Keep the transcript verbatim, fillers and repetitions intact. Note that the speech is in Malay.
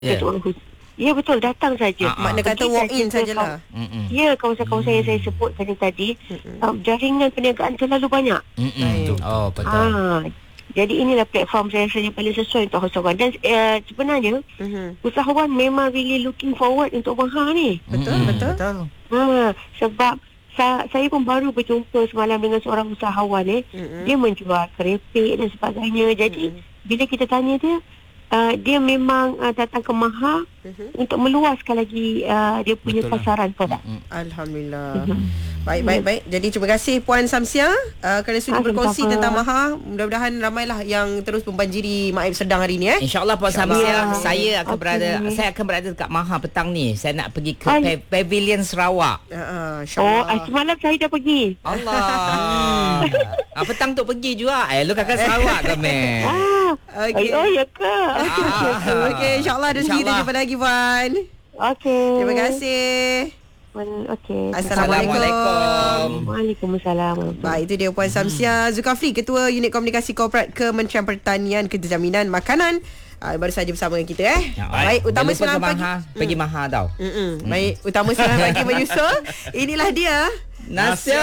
Yeah. Ya betul, datang saja. Ah, Makna kata walk in sajalah. Ya, kawasan-kawasan yang saya sebutkan tadi, uh, jaringan perniagaan terlalu banyak. Mm-mm. Oh, betul. Ah, jadi inilah platform saya rasa yang paling sesuai untuk usahawan. Dan uh, sebenarnya Mm-hmm. usahawan memang really looking forward untuk Maha ni. Betul, Mm-mm. betul. Betul. Ha, sebab sa- saya pun baru berjumpa semalam dengan seorang usahawan eh. Mm-hmm. Dia menjual keripik dan sebagainya. Jadi mm-hmm. bila kita tanya dia, uh, dia memang uh, datang ke Maha mm-hmm. untuk meluaskan lagi uh, dia punya Betul lah. pasaran produk. Mm-mm. Alhamdulillah. Mm-hmm. Baik, baik, baik. Jadi terima kasih Puan Samsia uh, kerana sudi Ah, berkongsi sama-sama. tentang Maha. Mudah-mudahan ramailah yang terus membanjiri Mak Aib Sedang hari ni eh. InsyaAllah Puan InsyaAllah. Samsia, Ya. saya akan Okey. berada saya akan berada dekat Maha petang ni. Saya nak pergi ke Ay. Pe- Pavilion Sarawak. Uh, uh, Oh, InsyaAllah. ah, semalam saya dah pergi. Allah. ah, petang tu pergi juga. Eh, lu kakak Sarawak ke, Meh? Ah, Okey. oh ya ke? Ah. Okey, insyaAllah rezeki kita InsyaAllah. jumpa lagi Puan. Okey. Terima kasih. Okey. Assalamualaikum. Waalaikumsalam. Baik, itu dia Puan Samsia Zulkafli, Ketua Unit Komunikasi Korporat Kementerian Pertanian Kerja Jaminan Makanan. Uh, baru saja bersama dengan kita eh. Ya, Baik, utama Jangan lupa serangan ke pagi. Maha, pergi Maha tau. Mm-mm. Baik, utama serangan pagi menyusul. Inilah dia. Nasi